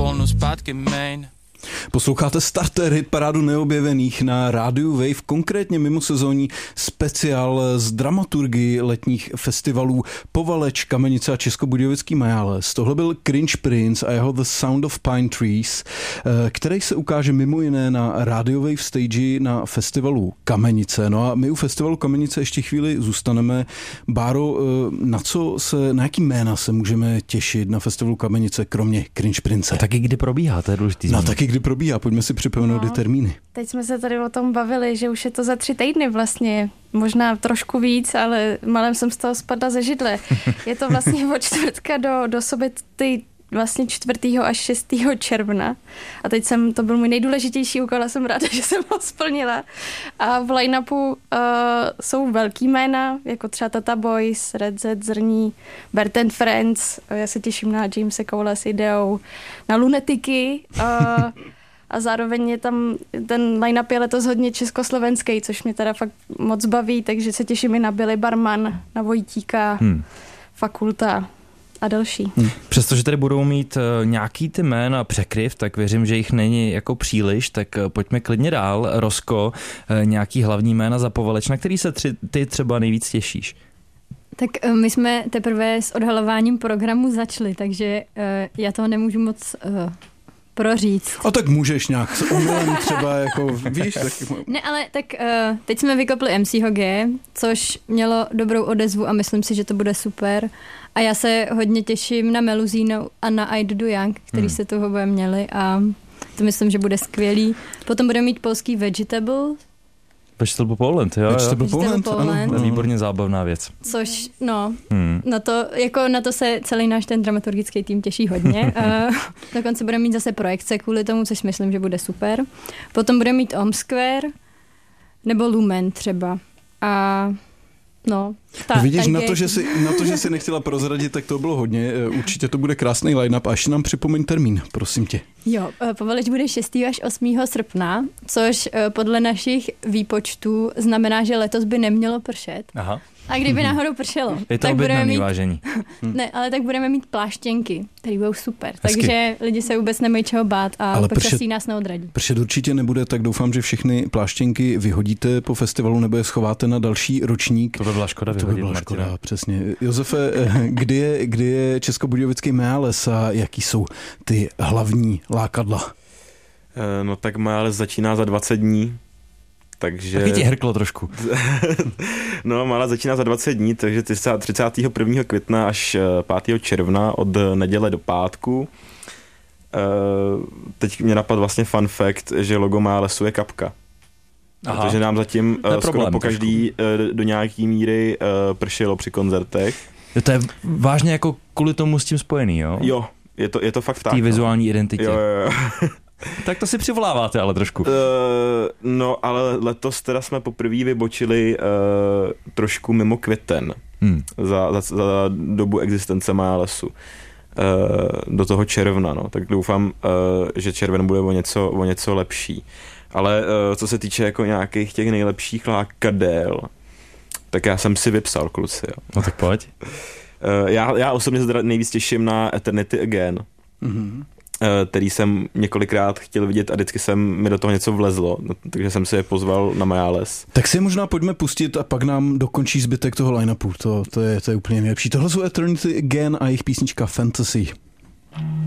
polnu zpátky main. Posloucháte Starter hit parádu neobjevených na rádiu Wave, konkrétně mimosezónní speciál z dramaturgy letních festivalů Povaleč, Kamenice a Českobudějovický Majáles. Tohle byl Cringe Prince a jeho The Sound of Pine Trees, který se ukáže mimo jiné na Radio Wave stage na festivalu Kamenice. No a my u festivalu Kamenice ještě chvíli zůstaneme. Báro, na jaký jména se můžeme těšit na festivalu Kamenice, kromě Cringe Prince? A taky kdy probíhá, to je důležitý. No taky kdy probíhá, pojďme si připomenout ty termíny. Teď jsme se tady o tom bavili, že už je to za 3 týdny vlastně, možná trošku víc, ale malem jsem z toho spadla ze židle. Je to vlastně od čtvrtka do soboty vlastně 4. až 6. června. A teď to byl můj nejdůležitější úkol a jsem ráda, že jsem ho splnila. A v line-upu jsou velký jména, jako třeba Tata Boys, Red Z, Zrní, Bert and Friends. Já se těším na Jamese Cowella s ideou, na Lunetiky. A zároveň je tam, ten line-up je letos hodně československý, což mě teda fakt moc baví, takže se těším i na Billy Barman, na Vojtíka, Fakulta a další. Přestože tady budou mít nějaký ty jména překryv, tak věřím, že jich není jako příliš, tak pojďme klidně dál. Rosko, nějaký hlavní jména za Povaleč, na který se ty třeba nejvíc těšíš? Tak my jsme teprve s odhalováním programu začali, takže já toho nemůžu moc proříct. A tak můžeš nějak s omylem třeba, jako víš. Tak... Ne, ale tak teď jsme vykopli MCho G, což mělo dobrou odezvu a myslím si, že to bude super. A já se hodně těším na Meluzino a na I Do Young, který se toho oboje měli a to myslím, že bude skvělý. Potom budeme mít polský Vegetable. Vegetable Poland, jo. Vegetable Poland, ano. To je výborně zábavná věc. Což, na to se celý náš ten dramaturgický tým těší hodně. Dokonce budeme mít zase projekce kvůli tomu, což myslím, že bude super. Potom budeme mít Om Square nebo Lumen třeba. A vidíš, na to, že jsi nechtěla prozradit, tak to bylo hodně. Určitě to bude krásný line-up. A ještě nám připomeň termín, prosím tě. Jo, Povaleč bude 6. až 8. srpna, což podle našich výpočtů znamená, že letos by nemělo pršet. Aha. A kdyby náhodou pršelo, je to tak budeme mít vážení. Ne, ale tak budeme mít pláštěnky, které budou super. Takže lidi se vůbec nemají čeho bát a počasí nás neodradí. Pršet určitě nebude, tak doufám, že všechny pláštěnky vyhodíte po festivalu nebo je schováte na další ročník. To by byla škoda vyhodit. To by byla škoda, přesně. Josefe, kdy je Českobudějovický Majáles a jaký jsou ty hlavní lákadla? No tak Majáles začíná za 20 dní. Takže... Taky ti hrklo trošku. No, Majáles začíná za 20 dní, takže 31. května až 5. června od neděle do pátku. Teď mě napadl vlastně fun fact, že logo Majálesu je kapka. Aha. Protože nám zatím skoro pokaždý do nějaký míry pršelo při koncertech. To je vážně jako kvůli tomu s tím spojený, jo? Jo, je to fakt tak. V té vizuální identitě. Jo. Tak to si přivoláváte ale trošku. No, ale letos teda jsme poprvé vybočili trošku mimo květen za dobu existence Majálesu. Do toho června, no. Tak doufám, že červen bude o něco lepší. Ale co se týče jako nějakých těch nejlepších lákadel, tak já jsem si vypsal, kluci. Jo. No tak pojď. Já osobně se nejvíc těším na Eternity Again. Který jsem několikrát chtěl vidět a vždycky mi do toho něco vlezlo, takže jsem si je pozval na Majáles. Tak si je možná pojďme pustit a pak nám dokončí zbytek toho line-upu, to je úplně nejlepší. Tohle jsou Eternity Again a jejich písnička Fantasy.